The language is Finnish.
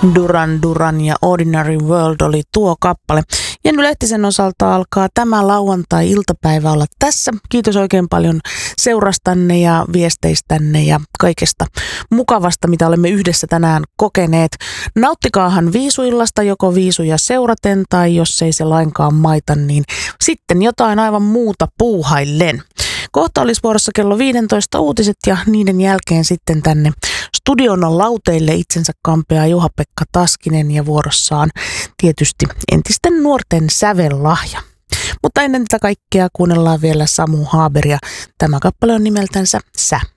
Duran Duran ja Ordinary World oli tuo kappale. Jenny Lehtisen osalta alkaa tämä lauantai-iltapäivä olla tässä. Kiitos oikein paljon seurastanne ja viesteistänne ja kaikesta mukavasta, mitä olemme yhdessä tänään kokeneet. Nauttikaahan viisuillasta joko viisuja seuraten tai jos ei se lainkaan maita, niin sitten jotain aivan muuta puuhaillen. Kohta olisi vuorossa kello 15 uutiset ja niiden jälkeen sitten tänne studion lauteille itsensä kampeaa Juha-Pekka Taskinen ja vuorossaan tietysti entisten nuorten sävellahja. Mutta ennen tätä kaikkea kuunnellaan vielä Samu Haaberia. Tämä kappale on nimeltänsä Sä.